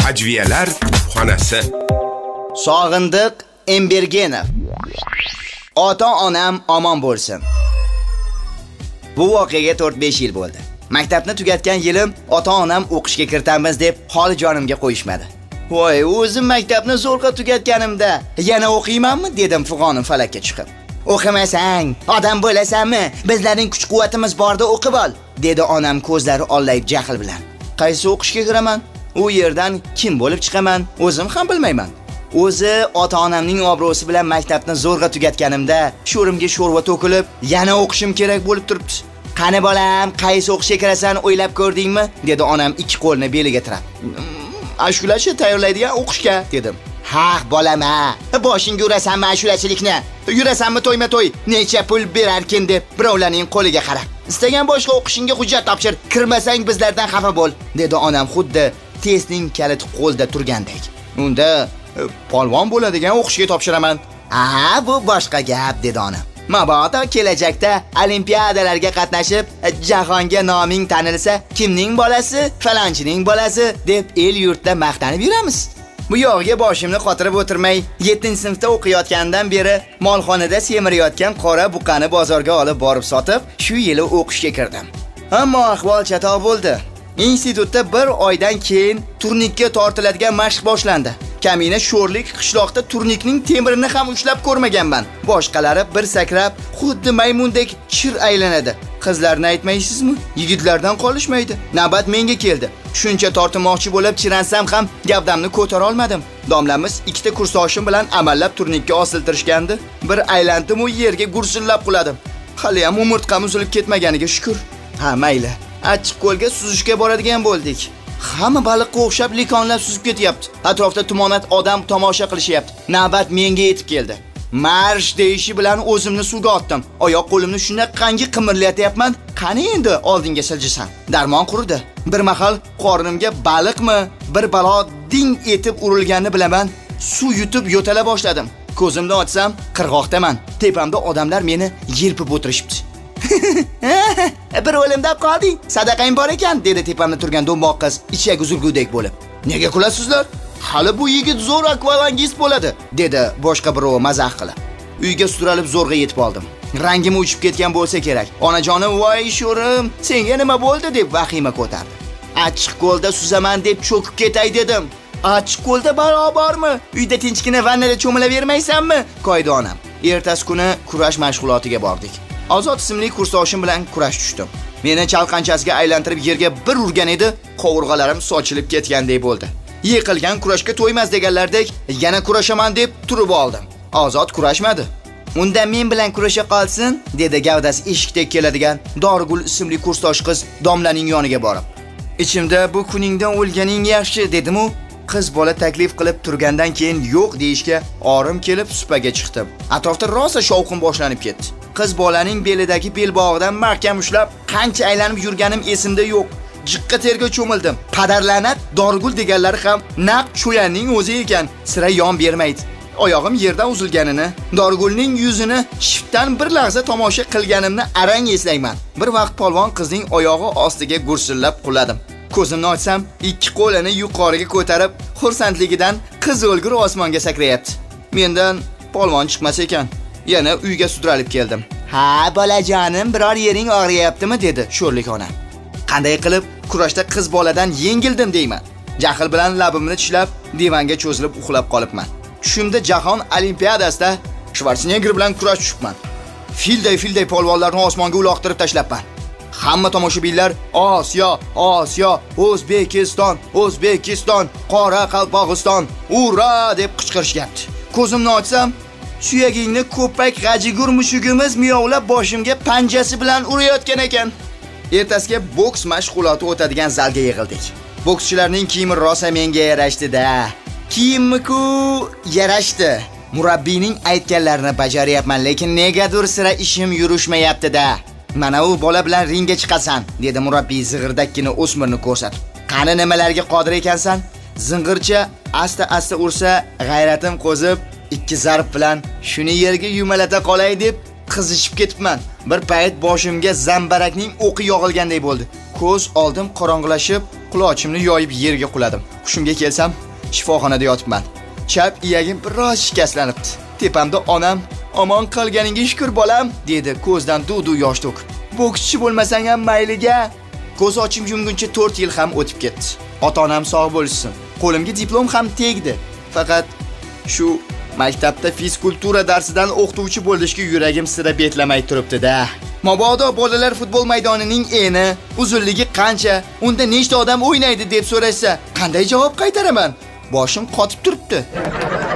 Ajviyalar xonasi. Sog'indiq Embergenov. Ota-onam omon bo'lsin. Bu voqeaga 4-5 yil bo'ldi. Maktabni tugatgan yilim ota-onam o'qishga kiritamiz deb holi jonimga qo'yishmadi. Voy, o'zim maktabni zo'rg'a tugatganimda yana o'qiymanmi dedim fig'onim falakka chiqib. O'qimasang, odam bo'lasanmi? Bizlarning kuch-quvvatimiz borda o'qib ol, dedi onam ko'zlari ollayib jahl bilan. Qaysi o'qishga kiraman? U yerdan kim bo'lib chiqaman? O'zim ham bilmayman. O'zi ota-onamning obro'si bilan maktabni zo'rg'a tugatganimda sho'rimga sho'rva to'kilib, yana o'qishim kerak bo'lib turibdi. Qani bolam, qaysi o'qishga kirasan o'ylab ko'rdingmi? Dedi onam ikki qo'lini beliga tirab. Ashulachi tayyorlaydigan o'qishga dedim. Ha, bolam, boshingga urasanmi ashulachilikni? Yurasanmi to'yma-to'y, necha pul berarkin deb birovlarning qo'liga qarab. Istagan boshqa o'qishingga hujjat topshir, kirmasang bizlardan xafa bo'l, dedi onam xuddi testning kaliti qo'lda turgandek. Unda polvon bo'ladigan o'qishga topshiraman. Aha, bu boshqa gap, dedi onam. Mabodo kelajakda olimpiadalarga qatnashib, jahonga noming tanilsa, kimning bolasi, falonchining bolasi deb el yurtda maqtanib yuramiz. Bu yog'iga boshimni qotirib o'tirmay, 7-sinfda o'qiyotgandan beri molxonada semirayotgan qora buqani bozorga olib borib sotib, shu yili o'qishga kirdim. Ammo ahvol chatoq bo'ldi. Institutda bir oydan keyin turnikka tortiladigan mashq boshlandi. Kamina sho'rlik qishloqda turnikning temirini ham ushlab ko'rmaganman. Boshqalari bir sakrab, xuddi maymundek chir aylanadi. Qizlarni aytmaysizmi? Yigitlardan qolishmaydi. Navbat menga keldi. Shuncha tortimoqchi bo'lib chiransam ham gavdamni ko'tara olmadim. Domlamiz ikkita kursoshim bilan amallab turnikka osiltirishgandi. Bir aylandim u yerga gursillab quladim. Hali ham umurtqam uzilib ketmaganiga shukr. Ha, mayli. Achchiq ko'lga suzishga boradigan bo'ldik. Hamma baliqqa o'xshab likonlab suzib ketyapti. Atrofda tumonat odam tomosha qilishyapti. Navbat menga yetib keldi. Marsh deyishi bilan o'zimni suvga otdim. Oyoq qo'limni shunday qangi qimirlatyapman. Qani endi oldinga siljisam. Darmon qurdi. Bir mahal qornimga baliqmi, bir balo ding etib urilganini bilaman. Suv yutib yo'tala boshladim. Ko'zimni ochsam, qirg'oqdaman. Tepamda odamlar meni yelpib o'tirishibdi. Bir o'limda qolding, sadaqang bor ekan, dedi tepamda turgan do'mboq qiz ichak uzilgudek bo'lib. Nega kulasizlar? Hali bu yigit zo'r akvalangist bo'ladi, dedi boshqa birov mazax qilib. Uyga sudralib zo'rg'a yetib oldim. Rangim o'chib ketgan bo'lsa kerak. Onajonim, "Voy sho'rim, senga nima bo'ldi?" deb vahima ko'tardi. "Achchiq ko'lda suzaman deb cho'kib ketay dedim." "Achchiq ko'lda barobarmi? Uyda tinchgina vannada cho'milavermaysanmi?" koydi onam. Ertasi kuni kurash mashg'ulotiga bordik. Ozod ismli kursoshim bilan kurash tushdim. Meni chalqanchasiga aylantirib yerga bir urgan edi, qovurg'alarim sochilib ketgandek bo'ldi. Yiqilgan kurashga to'ymas deganlardek, yana kurashaman deb turib oldim. Ozod kurashmadi. "Unda men bilan kurasha qolsin", dedi gavdasi eshikdek keladigan Dorgul ismli kursosh qiz domlaning yoniga borib. Ichimda bu kuningdan o'lganing yaxshi dedim-u, qiz bola taklif qilib turgandan keyin yo'q deyishga orim kelib supaga chiqdim. Atrofda rosa shovqin boshlanib ketdi. Qiz bolaning belidagi belbog'idan mahkam ushlab, qancha aylanib yurganim esimda yo'q. Jiqqa terga cho'mildim. Padarlanat Dorgul deganlari ham naq cho'yanning o'zi ekan, sira yon bermaydi. Oyog'im yerdan uzilganini, Dorgulning yuzini shiftdan bir lahza tomosha qilganimni arang eslayman. Bir vaqt polvon qizning oyog'i ostiga gursillab quladim. Ko'zimni ochsam, ikki qo'lini yuqoriga ko'tarib, xursandligidan qiz o'lgur osmonga sakrayapti. Mendan polvon chiqmas ekan. Yana uyga sudralib keldim. "Ha, bolajonim, biror yering og'riyaptimi?" dedi sho'rlik onam. Qanday qilib kurashda qiz boladan yengildim deyman. Jahl bilan labimni tishlab, divanga cho'zilib uxlab qolibman. Tushimda jahon olimpiadasida Schwarzenegger bilan kurash tushibman. Filday polvonlarni osmonga uloqtirib tashlabman. Hamma tomoshabinlar Osiyo, O'zbekiston, Qoraqalpog'iston, ura deb qichqirishyapti. Ko'zimni ochsam, suyagingni ko'pak g'ajigur mushugimiz miyovlab boshimga panjasi bilan urayotgan ekan. Ertasiga boks mashg'uloti o'tadigan zalga yig'ildik. Bokschilarning kiyimi rosa menga yarashdi-da. Kiyimmi-ku yarashdi. Murabbiyning aytganlarini bajaryapman, lekin negadir sira ishim yurishmayapti-da. "Mana u bola bilan ringga chiqasan", dedi murabbiy zig'irdakkina o'smirni ko'rsatib. "Qani nimalarga qodir ekansan?" Zing'ircha asta-asta ursa, g'ayratim qo'zib, ikki zarb bilan shuni yerga yumalata qolay deb qizishib ketibman. Bir payt boshimga zambarakning o'qi yog'ilgandek bo'ldi. Ko'z oldim qorong'ilashib, qulochimni yoyib yerga quladim. Hushimga kelsam, shifoxonada yotibman. Chap iyagim biroz shikastlanibdi. Tepamda onam, "Omon qolganingga shukr bolam", dedi ko'zdan duv-duv yosh to'kib. "Bokschi bo'lmasang ham mayliga." Ko'z ochib yumguncha 4 yil ham o'tib ketdi. Ota-onam sog' bo'lsin. Qo'limga diplom ham tegdi. Faqat shu maktabda fizkultura darsidan o'qituvchi bo'lishga yuragim sira betlamay turibdi-da. Mabodo bolalar futbol maydonining eni, uzunligi qancha, unda nechta odam o'ynaydi deb so'rashsa, qanday javob qaytaraman? Boshim qotib turibdi.